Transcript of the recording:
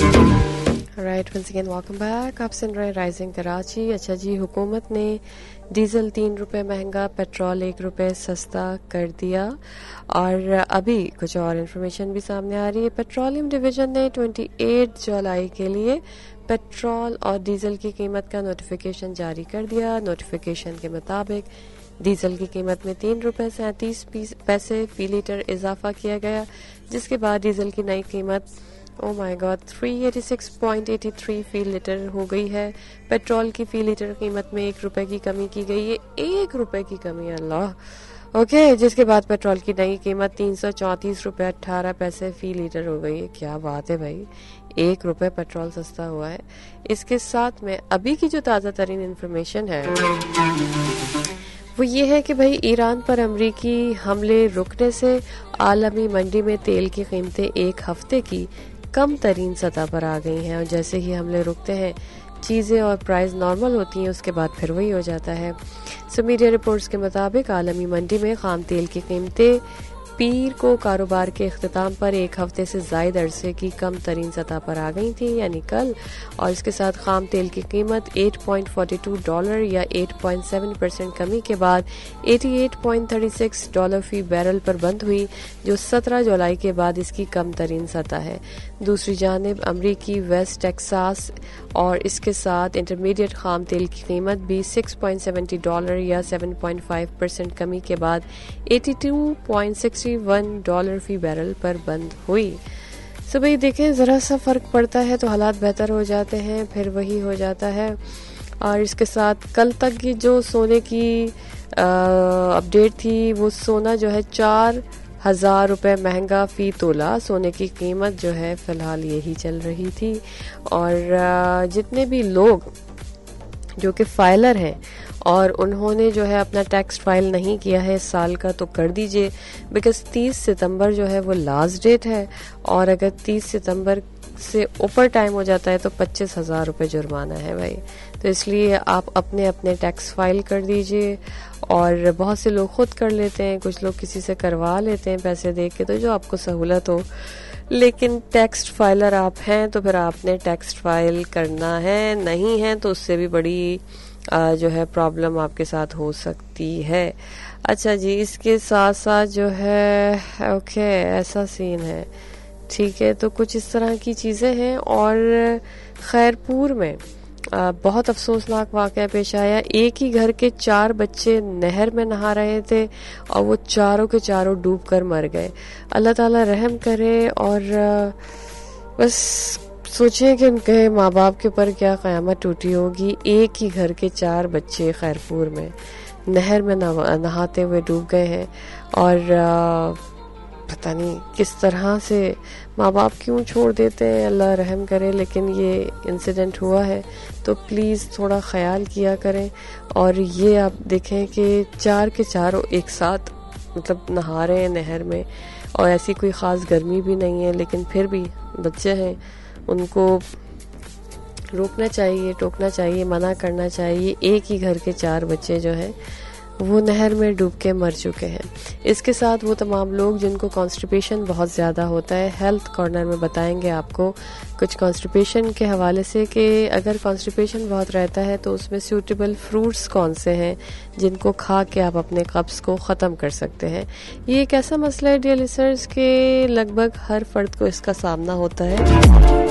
Right, once again welcome back. आप सुन रहे हैं राइजिंग कराची। अच्छा जी, हुकूमत ने डीजल 3 रुपये महंगा, पेट्रोल 1 रुपये सस्ता कर दिया। और अभी कुछ और इन्फॉर्मेशन भी सामने आ रही है। पेट्रोलियम डिवीजन ने 28 जुलाई के लिए पेट्रोल और डीजल की कीमत का नोटिफिकेशन जारी कर दिया। नोटिफिकेशन के मुताबिक डीजल की कीमत में 3 रुपये 37 पैसे फी लीटर इजाफा किया गया, जिसके बाद डीजल की नई कीमत oh my God 386.83 fee litre हो गई है। पेट्रोल की फी लीटर कीमत में 1 रुपए की कमी की गई है। 1 रुपए की कमी, अल्लाह। ओके, जिसके बाद पेट्रोल की नई कीमत 334 रुपये 18 पैसे फी लीटर हो गई है। क्या बात है भाई, 1 रुपए पेट्रोल सस्ता हुआ है। इसके साथ में अभी की जो ताज़ा तरीन इंफॉर्मेशन है वो ये है कि भाई ईरान पर अमरीकी हमले रुकने से आलमी मंडी में तेल की कीमतें एक हफ्ते की कम तरीन सतह पर आ गई हैं। और जैसे ही हमले रुकते हैं, चीज़ें और प्राइस नॉर्मल होती हैं, उसके बाद फिर वही हो जाता है। सो मीडिया रिपोर्ट्स के मुताबिक आलमी मंडी में खाम तेल की कीमतें पीर को कारोबार के इख्तिताम पर एक हफ्ते से ज़ायद अरसे की कम तरीन सतह पर आ गई थी, यानी कल। और इसके साथ खाम तेल की कीमत $8.42 या 8.7% कमी के बाद $88.36 फी बैरल पर बंद हुई, जो 17 जुलाई के बाद इसकी कम तरीन सतह है। दूसरी जानिब अमरीकी वेस्ट टेक्सास और इसके साथ इंटरमीडिएट खाम तेल की कीमत भी $6.70 या 7.5% कमी के बाद $82.61 फी बैरल पर बंद हुई। सो भाई देखें, ज़रा सा फ़र्क पड़ता है तो हालात बेहतर हो जाते हैं, फिर वही हो जाता है। और इसके साथ कल तक की जो सोने की अपडेट थी, वो सोना जो है 4,000 रुपये महंगा फ़ी तोला सोने की कीमत जो है फ़िलहाल यही चल रही थी। और जितने भी लोग जो कि फाइलर हैं और उन्होंने जो है अपना टैक्स फाइल नहीं किया है इस साल का, तो कर दीजिए, बिकॉज 30 सितंबर जो है वो लास्ट डेट है। और अगर 30 सितंबर से ऊपर टाइम हो जाता है तो 25,000 रुपये जुर्माना है भाई। तो इसलिए आप अपने अपने टैक्स फाइल कर दीजिए। और बहुत से लोग खुद कर लेते हैं, कुछ लोग किसी से करवा लेते हैं पैसे दे के, तो जो आपको सहूलत हो। लेकिन टैक्स फाइलर आप हैं तो फिर आपने टैक्स फाइल करना है, नहीं है तो उससे भी बड़ी जो है प्रॉब्लम आपके साथ हो सकती है। अच्छा जी, इसके साथ साथ जो है ओके ऐसा सीन है, ठीक है। तो कुछ इस तरह की चीज़ें हैं। और खैरपुर में बहुत अफसोसनाक वाक़या पेश आया। एक ही घर के 4 बच्चे नहर में नहा रहे थे और वो चारों के चारों डूब कर मर गए। अल्लाह ताला रहम करे। और बस सोचें कि उनके माँ बाप के ऊपर क्या क़यामत टूटी होगी। एक ही घर के 4 बच्चे खैरपुर में नहर में नहाते हुए डूब गए हैं। और पता नहीं किस तरह से माँ बाप क्यों छोड़ देते हैं, अल्लाह रहम करे। लेकिन ये इंसिडेंट हुआ है, तो प्लीज़ थोड़ा ख्याल किया करें। और ये आप देखें कि 4 के 4 एक साथ मतलब नहा रहे हैं नहर में, और ऐसी कोई ख़ास गर्मी भी नहीं है, लेकिन फिर भी बच्चे हैं, उनको रोकना चाहिए, टोकना चाहिए, मना करना चाहिए। एक ही घर के 4 बच्चे जो हैं वो नहर में डूब के मर चुके हैं। इसके साथ वो तमाम लोग जिनको कॉन्स्टिपेशन बहुत ज़्यादा होता है, हेल्थ कॉर्नर में बताएंगे आपको कुछ कॉन्स्टिपेशन के हवाले से कि अगर कॉन्स्टिपेशन बहुत रहता है तो उसमें सूटेबल फ्रूट्स कौन से हैं जिनको खा के आप अपने कब्ज़ को ख़त्म कर सकते हैं। ये एक ऐसा मसला है डियर लिसनर्स के लगभग हर फर्द को इसका सामना होता है।